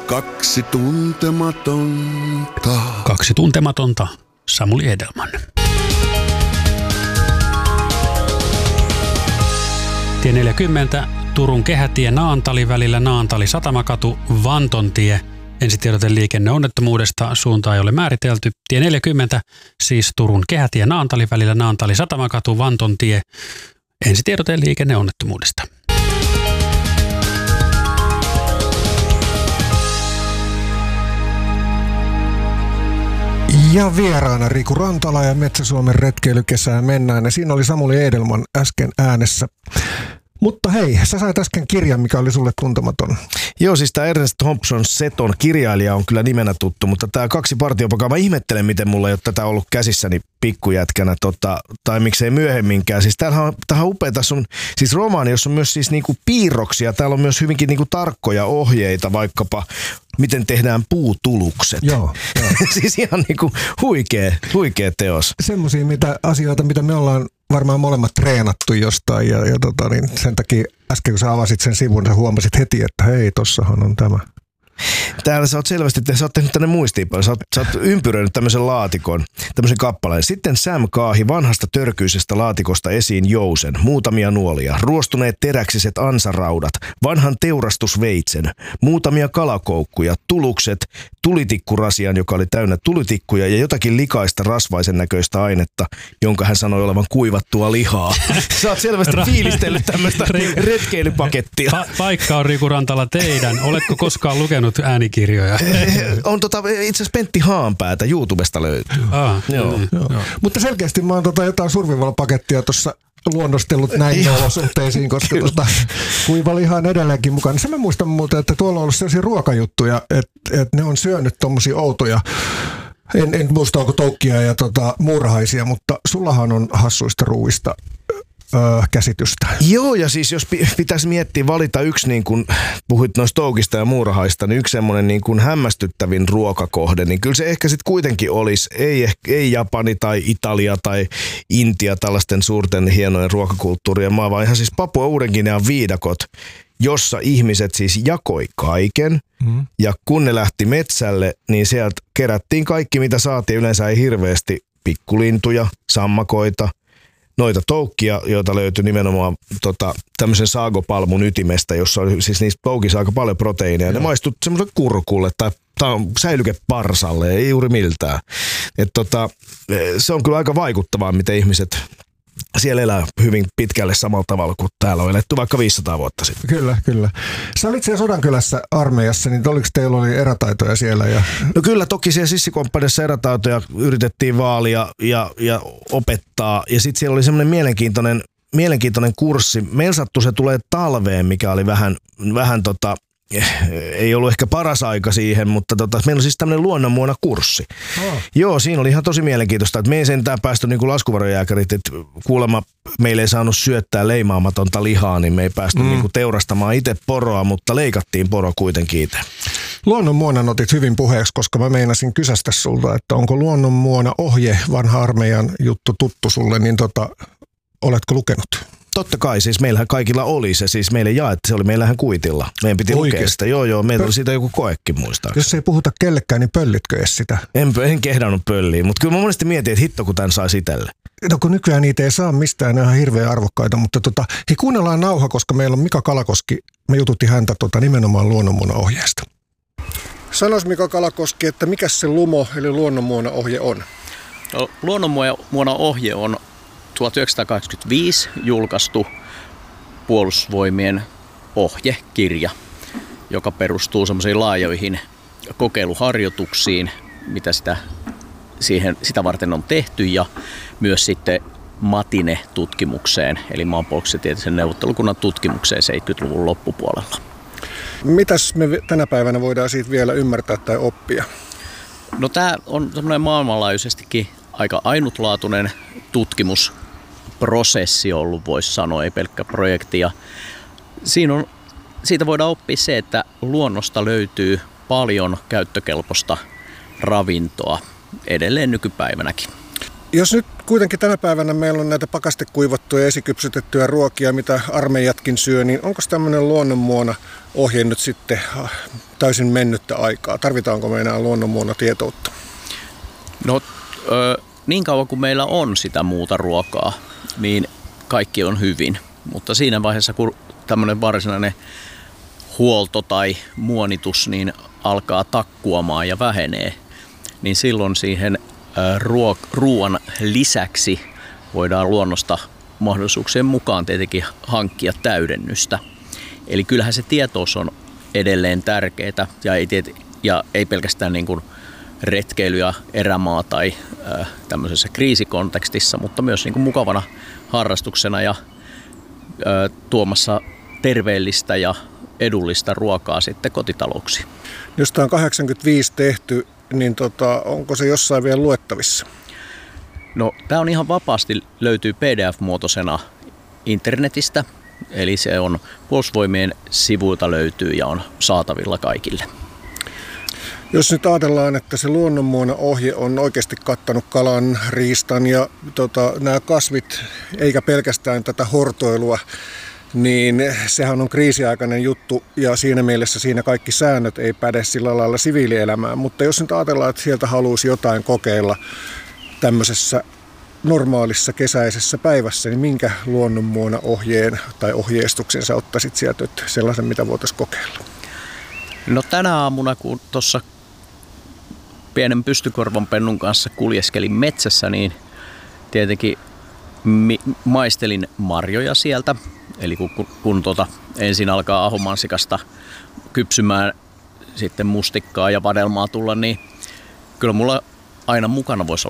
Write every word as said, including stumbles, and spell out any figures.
Kaksi tuntematonta. Kaksi tuntematonta. Samuli Edelman. Tie neljäkymmentä, Turun Kehätie Naantali välillä Naantali Satamakatu Vantontie. Ensitiedote liikenneonnettomuudesta, suuntaa ei ole määritelty. Tie neljäkymmentä, siis Turun Kehätie Naantali välillä Naantali Satamakatu Vantontie. Ensitiedote liikenneonnettomuudesta. Ja vieraana Riku Rantala ja Metsä-Suomen retkeilykesään mennään. Ja siinä oli Samuli Edelman äsken äänessä. Mutta hei, sä sait äsken kirjan, mikä oli sulle tuntematon. Joo, siis tämä Ernest Thompson Seton kirjailija on kyllä nimenä tuttu, mutta tämä Kaksi partiopokaa, mä ihmettelen, miten mulla ei ole tätä ollut käsissäni pikkujätkänä, tota, tai miksei myöhemminkään. Siis tämähän on, tämähän on upea, tässä on siis romaani, jossa on myös siis niinku piirroksia, täällä on myös hyvinkin niinku tarkkoja ohjeita, vaikkapa miten tehdään puutulukset. Joo, joo. Siis ihan niinku huikea, huikea teos. Semmoisia mitä, asioita, mitä me ollaan varmaan molemmat treenattu jostain ja, ja tota, niin sen takia äsken kun sä avasit sen sivun, sä huomasit heti, että hei, tossahan on tämä. Täällä sä oot selvästi, sä oot tehnyt tänne muistiinpanoja, sä, sä oot ympyröinyt tämmöisen laatikon, tämmöisen kappaleen. Sitten Sam kaahi vanhasta törkyisestä laatikosta esiin jousen, muutamia nuolia, ruostuneet teräksiset ansaraudat, vanhan teurastusveitsen, muutamia kalakoukkuja, tulukset, tulitikkurasian, joka oli täynnä tulitikkuja ja jotakin likaista rasvaisen näköistä ainetta, jonka hän sanoi olevan kuivattua lihaa. Sä oot selvästi fiilistellyt tämmöistä retkeilypakettia. Pa- paikka on Riku Rantala teidän. Oletko koskaan lukenut äänikirjoja? On tota, itse asiassa Pentti Haanpäätä YouTubesta löytyy. Ah, joo. Niin, joo. Joo. Mutta selkeästi mä oon tota jotain survival-pakettia tuossa luonnostellut näihin olosuhteisiin, koska tota, kuivaliha on edelleenkin mukana. Sen mä muistan muuten, että tuolla on ollut sellaisia ruokajuttuja, että, että ne on syönyt tommosia outoja. En, en muista, onko toukkia ja tota, muurahaisia, mutta sullahan on hassuista ruuista öö, käsitystä. Joo, ja siis jos pitäisi miettiä valita yksi, niin kuin puhuit noista toukista ja muurahaista, niin yksi semmoinen niin kuin hämmästyttävin ruokakohde, niin kyllä se ehkä sitten kuitenkin olisi, ei, ei Japani tai Italia tai Intia tällaisten suurten hienojen ruokakulttuurien maa, vaan ihan siis Papua Uuden-Ginean viidakot, jossa ihmiset siis jakoi kaiken, mm. ja kun ne lähti metsälle, niin sieltä kerättiin kaikki, mitä saatiin. Yleensä ei hirveästi pikkulintuja, sammakoita, noita toukkia, joita löytyi nimenomaan tota, tämmöisen saagopalmun ytimestä, jossa oli siis niistä toukissa aika paljon proteiineja. Ne maistui semmoiselle kurkulle tai säilykeparsalle, ei juuri miltään. Et tota, se on kyllä aika vaikuttavaa, miten ihmiset siellä elää hyvin pitkälle samalla tavalla kuin täällä on eletty vaikka viisisataa vuotta sitten. Kyllä, kyllä. Sä olit siellä Sodankylässä armeijassa, niin oliko teillä oli erätaitoja siellä? Ja... No kyllä, toki siellä sissikomppaniassa erätaitoja yritettiin vaalia ja, ja opettaa. Ja sitten siellä oli semmoinen mielenkiintoinen, mielenkiintoinen kurssi. Meillä sattui se tulee talveen, mikä oli vähän, vähän tota, ei ollut ehkä paras aika siihen, mutta tota, meillä on siis tämmöinen luonnonmuona kurssi. Oh. Joo, siinä oli ihan tosi mielenkiintoista, että me ei sentään päästy niin kuin laskuvarjojääkärit, että kuulemma meille ei saanut syöttää leimaamatonta lihaa, niin me ei päästy mm. niin kuin teurastamaan itse poroa, mutta leikattiin poro kuitenkin itse. Luonnonmuonan otit hyvin puheeksi, koska mä meinasin kysästä sulta, että onko luonnonmuona ohje, vanha armeijan juttu tuttu sulle, niin tota, oletko lukenut? Totta kai, siis meillähän kaikilla oli se, siis meille jaettiin, se oli meillähän kuitilla. Meidän piti Oikein. lukea sitä, joo joo, meillä Pö- oli siitä joku koekin muistaakseni. Jos ei puhuta kellekään, niin pöllitkö edes sitä? En, en kehdannut pölliä, mutta kyllä mä monesti mietin, että hitto kun tämän saisi itselle. No kun nykyään niitä ei saa mistään, ne on ihan hirveän arvokkaita, mutta tota, hei kuunnellaan nauha, koska meillä on Mika Kalakoski, me jututti häntä tota, nimenomaan luonnonmuona ohjeesta. Sanois Mika Kalakoski, että mikä se LUMO eli luonnonmuona ohje on? No, luonnonmuona ohje on tuhatyhdeksänsataakahdeksankymmentäviisi julkaistu Puolustusvoimien ohjekirja, joka perustuu semmoisiin laajoihin kokeiluharjoituksiin, mitä sitä, siihen, sitä varten on tehty, ja myös sitten Matine-tutkimukseen, eli maanpuolustustieteellisen neuvottelukunnan tutkimukseen seitsemänkymmentäluvun loppupuolella. Mitäs me tänä päivänä voidaan siitä vielä ymmärtää tai oppia? No tämä on semmoinen maailmanlaajuisestikin aika ainutlaatuinen tutkimusprosessi ollut, voisi sanoa, ei pelkkä projekti. Ja siinä on, siitä voidaan oppia se, että luonnosta löytyy paljon käyttökelpoista ravintoa edelleen nykypäivänäkin. Jos nyt kuitenkin tänä päivänä meillä on näitä pakastekuivattuja ja esikypsytettyjä ruokia, mitä armeijatkin syö, niin onko tämmöinen luonnonmuona ohje nyt sitten täysin mennyttä aikaa? Tarvitaanko me enää luonnonmuona tietoutta? No ö, niin kauan kuin meillä on sitä muuta ruokaa, niin kaikki on hyvin. Mutta siinä vaiheessa, kun tämmöinen varsinainen huolto tai muonitus niin alkaa takkuamaan ja vähenee, niin silloin siihen ruo- ruoan lisäksi voidaan luonnosta mahdollisuuksien mukaan tietenkin hankkia täydennystä. Eli kyllähän se tietous on edelleen tärkeää ja ei, tiet- ja ei pelkästään niin kuin retkeily- ja erämaa- tai äh, tämmöisessä kriisikontekstissa, mutta myös niin kuin mukavana harrastuksena ja äh, tuomassa terveellistä ja edullista ruokaa sitten kotitalouksiin. Jos tämä on kahdeksankymmentäviisi tehty, niin tota, onko se jossain vielä luettavissa? No, tämä on ihan vapaasti, löytyy P D F-muotoisena internetistä, eli se on Puolustusvoimien sivuilta löytyy ja on saatavilla kaikille. Jos nyt ajatellaan, että se luonnonmuona ohje on oikeasti kattanut kalan, riistan ja tota, nämä kasvit, eikä pelkästään tätä hortoilua, niin sehän on kriisiaikainen juttu ja siinä mielessä siinä kaikki säännöt ei päde sillä lailla siviilielämään. Mutta jos nyt ajatellaan, että sieltä haluaisi jotain kokeilla tämmöisessä normaalissa kesäisessä päivässä, niin minkä luonnonmuona ohjeen tai ohjeistuksen sä ottaisit sieltä sellaisen, mitä voitaisiin kokeilla? No tänä aamuna, kun tuossa pienen pystykorvan pennun kanssa kuljeskelin metsässä, niin tietenkin mi- maistelin marjoja sieltä. Eli kun, kun, kun tota, ensin alkaa ahomansikasta kypsymään sitten mustikkaa ja vadelmaa tulla, niin kyllä mulla aina mukana voisi